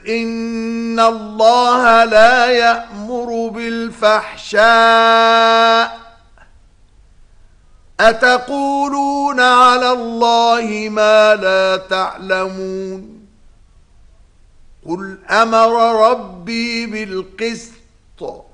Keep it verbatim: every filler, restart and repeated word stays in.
قل إن الله لا يأمر بالفحشاء أتقولون على الله ما لا تعلمون قل أمر ربي بالقسط